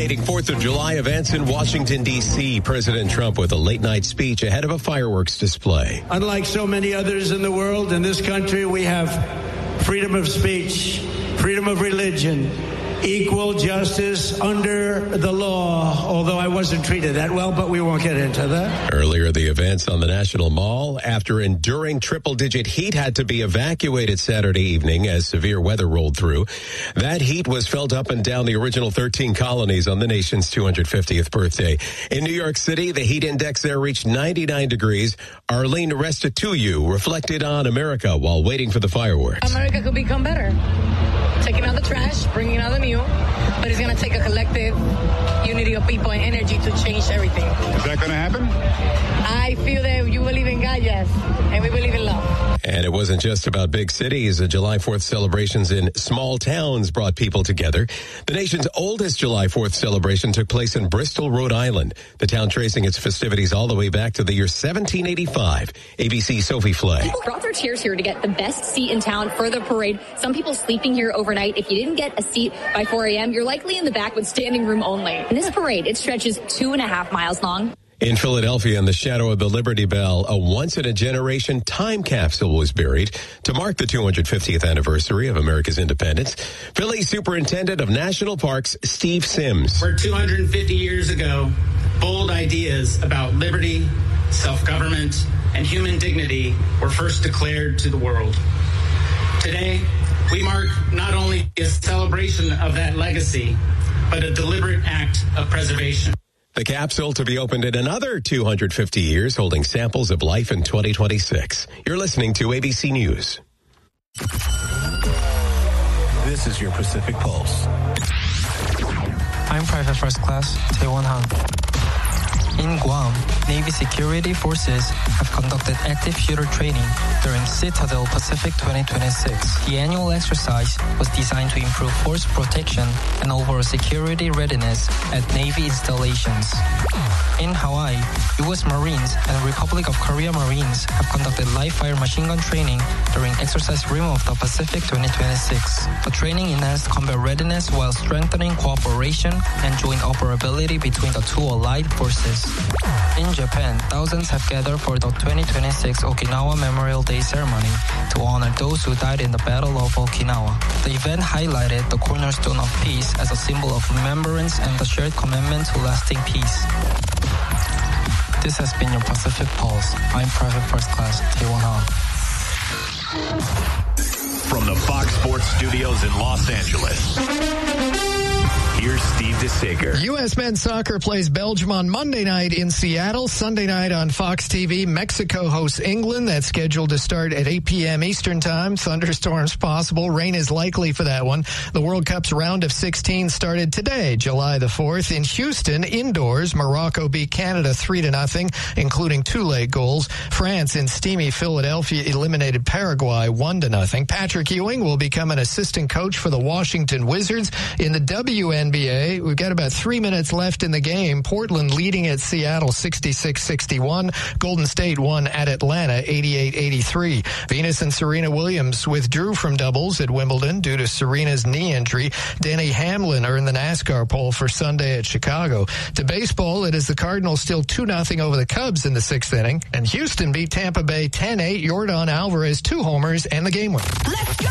Dominating 4th of July events in Washington, D.C. President Trump with a late-night speech ahead of a fireworks display. Unlike so many others in the world, in this country, we have freedom of speech, freedom of religion, equal justice under the law, although I wasn't treated that well, but we won't get into that. Earlier, the events on the National Mall, after enduring triple-digit heat, had to be evacuated Saturday evening as severe weather rolled through. That heat was felt up and down the original 13 colonies on the nation's 250th birthday. In New York City, the heat index there reached 99 degrees. Arlene Restituyu reflected on America while waiting for the fireworks. America could become better. Taking out the trash, bringing out the new, but it's going to take a collective unity of people and energy to change everything. Is that going to happen? I feel that you believe in God, yes, and we believe in love. And it wasn't just about big cities. The July 4th celebrations in small towns brought people together. The nation's oldest July 4th celebration took place in Bristol, Rhode Island. The town tracing its festivities all the way back to the year 1785. ABC's Sophie Flay. People brought their chairs here to get the best seat in town for the parade. Some people sleeping here overnight. If you didn't get a seat by 4 a.m., you're likely in the back with standing room only. And this parade, it stretches 2.5 miles long. In Philadelphia, in the shadow of the Liberty Bell, a once-in-a-generation time capsule was buried to mark the 250th anniversary of America's independence. Philly Superintendent of National Parks, Steve Sims. Where 250 years ago, bold ideas about liberty, self-government, and human dignity were first declared to the world. Today, we mark not only a celebration of that legacy, but a deliberate act of preservation. The capsule to be opened in another 250 years, holding samples of life in 2026. You're listening to ABC News. This is your Pacific Pulse. I'm Private First Class Taewon Han. In Guam, Navy security forces have conducted active shooter training during Citadel Pacific 2026. The annual exercise was designed to improve force protection and overall security readiness at Navy installations. In Hawaii, U.S. Marines and Republic of Korea Marines have conducted live-fire machine gun training during Exercise Rim of the Pacific 2026. The training enhanced combat readiness while strengthening cooperation and joint operability between the two allied forces. In Japan, thousands have gathered for the 2026 Okinawa Memorial Day ceremony to honor those who died in the Battle of Okinawa. The event highlighted the cornerstone of peace as a symbol of remembrance and the shared commitment to lasting peace. This has been your Pacific Pulse. I'm Private First Class Taewon Han. From the Fox Sports Studios in Los Angeles, here's Steve DeSager. U.S. men's soccer plays Belgium on Monday night in Seattle. Sunday night on Fox TV, Mexico hosts England. That's scheduled to start at 8 p.m. Eastern Time. Thunderstorms possible. Rain is likely for that one. The World Cup's round of 16 started today, July the 4th. In Houston, indoors, Morocco beat Canada 3-0, including 2 late goals. France in steamy Philadelphia eliminated Paraguay 1-0. Patrick Ewing will become an assistant coach for the Washington Wizards. In the WNBA, we've got about 3 minutes left in the game. Portland leading at Seattle 66-61. Golden State won at Atlanta 88-83. Venus and Serena Williams withdrew from doubles at Wimbledon due to Serena's knee injury. Denny Hamlin earned the NASCAR pole for Sunday at Chicago. To baseball, it is the Cardinals still 2-0 over the Cubs in the 6th inning. And Houston beat Tampa Bay 10-8. Yordan Alvarez 2 homers and the game winner. Let's go!